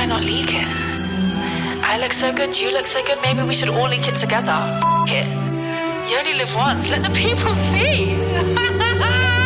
I not leak it? I look so good, you look so good, maybe we should all leak it together. F*** it. You only live once, let the people see.